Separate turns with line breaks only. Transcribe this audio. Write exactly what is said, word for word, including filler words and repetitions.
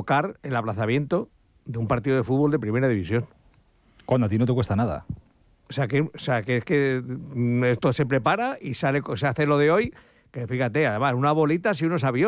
provocar el aplazamiento de un partido de fútbol de primera división.
Cuando a ti no te cuesta nada.
O sea, que, o sea, que es que esto se prepara y sale, se hace lo de hoy, que fíjate, además, una bolita si unos aviones.